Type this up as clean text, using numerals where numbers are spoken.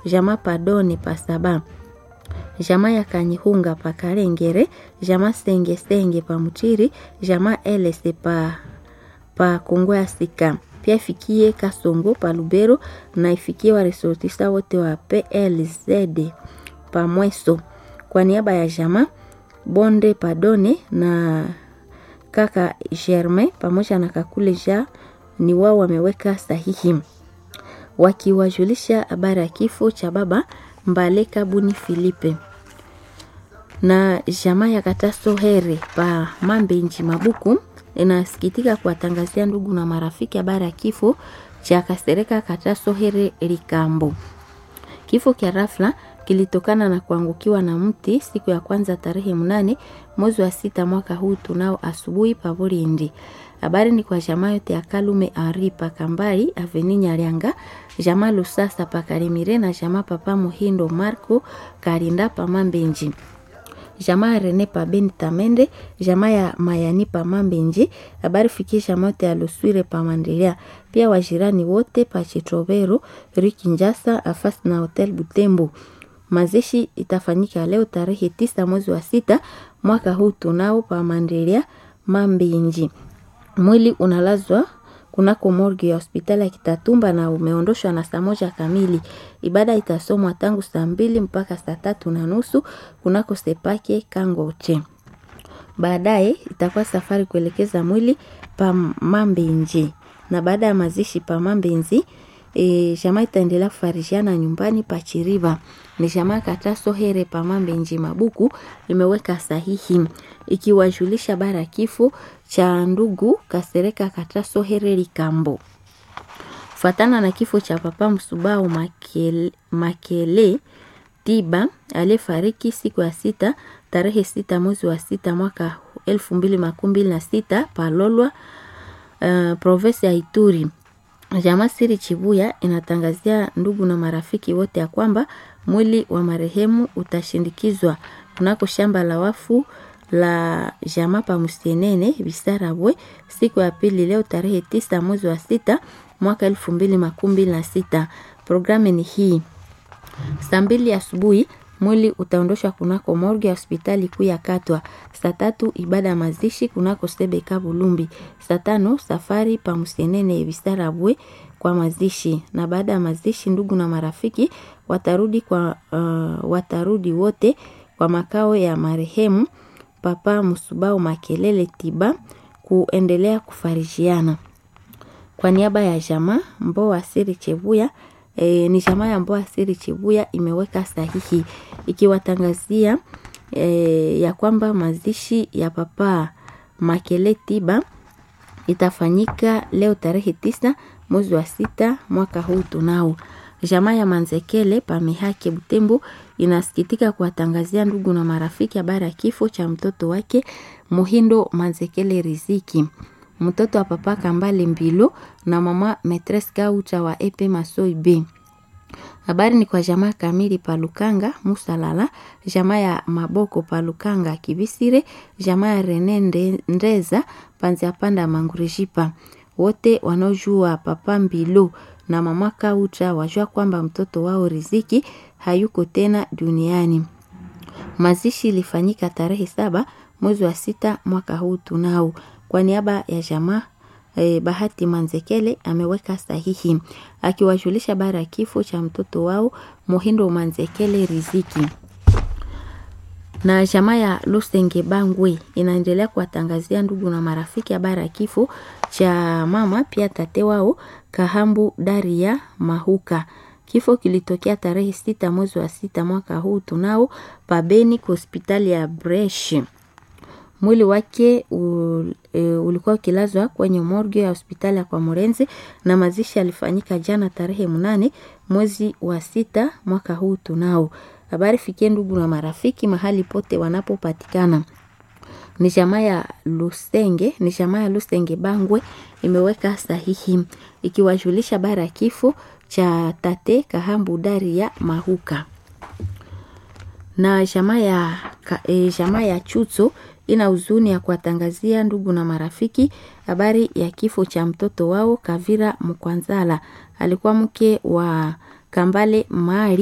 jamaa Padone Pasaba, jamaa ya Kanyihunga pa Karengere, jamaa Senge pa Mutiri, jamaa LC pa Kongo ya Sika. Pia ifikie Kasongo pa Lubero na ifikie wa resortista wote wa PLZ pa Mweso. Kwa niaba ya jamaa Bonde Padone na kaka Germain pamoja na kakule ja ni wao wameweka sahihi wakiwajulisha habari ya kifo cha baba Mbaleka Buni Filipe. Na jamaa ya Kataso Here pa Mambenji Mabuku inasikitika kuwatangazia ndugu na marafiki habari ya kifo cha Kasereka Kataso Here Likambo. Kifo kia rafla kilitokana na kuangukiwa na mti siku ya kwanza tarehe 8 mwezi wa 6 mwaka huu tunao asubuhi pa Burindi. Habari ni kwa jamaa yote ya Kalume Ari pa Kambari Aveni Nyarianga, jamaa Lusasa pa Karimire na jamaa Papa Muhindo Marco Karinda pa Mambenji. Jamaa Rene pa Benitamende, jamaa ya Mayani pa Mambenji. Habari fikie jamaa yote ya Luswire pa Mandelia. Pia wajirani wote pa Chitrovero, Rikinjasa, Afas na Hotel Butembo. Mazishi itafanyika leo tarehe 9 mwezi wa 6 mwaka huu tunao pa Mandelia Mambenji. Mwili unalazwa kunako morgue ya hospitali ya Kitatumba na umeondoshwa na saa 1 kamili. Ibada itasomwa tangu saa 2 mpaka saa 3:30 kunako Sepake Kangoche. Baadaye itakuwa safari kuelekeza mwili pa Mambenji. Na baada ya mazishi pa Mambenji, jamaa itaendelea kufarishiana nyumbani pa Chiriva. Ni jamaa Kataso Here pa Mambenji Mabuku imeweka sahihi ikiwajulisha bara kifo cha ndugu Kasereka Kataso Here Likambo. Fatana na kifo cha papa Msubao Makele Tiba aliyefariki siku ya 6 tarehe 6 mwezi wa 6 mwaka 2026 pa Lolwa, province ya Ituri. Jamaa Siri Chibuya inatangazia ndugu na marafiki wote ya kwamba mwili wa marehemu utashindikizwa kunako shamba la wafu la jamaa pa Musienene Bisarabwe siku ya pili leo tarehe 9 mwezi wa 6 mwaka 2026. Programu ni hii: saa 2 asubuhi mwili utaondoshwa kunako morgue ya hospitali kuu ya Katwa. Saa 3 ibada ya mazishi kunako Sebeka Bulumbi. Saa 5 safari pa Musienene Bisarabwe kwa mazishi, na baada ya mazishi ndugu na marafiki watarudi wote kwa makao ya marehemu papa Musubao Makelele Tiba kuendelea kufarijiana. Kwa niaba ya jamaa Mboa Siri Chibuya, ni jamaa ya Mboa Siri Chibuya imeweka sahihi ikiwatangazia ya kwamba mazishi ya papa Makele Tiba itafanyika leo tarehe 9 mwezi wa 6 mwaka huu tunao. Jamaa ya Manzekele pa Mihake Butembo inasikitika kuwatangazia ndugu na marafiki habari ya kifo cha mtoto wake Muhindo Manzekele Riziki, mtoto wa papa Kambale Mbilo na mama Metres Kaucha wa Epe Masoi B. Habari ni kwa jamaa Kamili Palukanga Musalala, jamaa ya Maboko Palukanga Kibisire, jamaa ya Rene Ndeza Panzia Panda Mangurejipa. Wote wanaojua papa Mbilo na mama Kaucha wajua kwamba mtoto wao Riziki hayuko tena duniani. Mazishi ilifanyika tarehe 7 mwezi wa 6 mwaka huu tunao. Kwa niaba ya jamaa Bahati Manzekele ameweka sahihi akiwajulisha bara ya kifo cha mtoto wao Muhindo Manzekele Riziki. Na jamaa ya Lusenge Bangwe inaendelea kuwatangazia ndugu na marafiki habari ya kifo cha mama pia tate wao Kahambu Daria Mahuka. Kifo kilitokea tarehe 6 mwezi wa 6 mwaka huu tunao pabeni kwa hospitali ya Bresh. Mwili wake ulikuwa ukilazwa kwenye morgue ya hospitali ya kwa Morenzi na mazishi alifanyika jana tarehe 8 mwezi wa 6 mwaka huu tunao. Habari fikie ndugu na marafiki mahali pote wanapopatikana. Ni jamaa ya Lusenge Bangwe imeweka sahihi ikiwajulisha bara kifo cha tate Kahambu Daria Mahuka. Na jamaa ya Chutso ina huzuni ya kuwatangazia ndugu na marafiki habari ya kifo cha mtoto wao Kavira Mkwanzala. Alikuwa mke wa Kambale Mari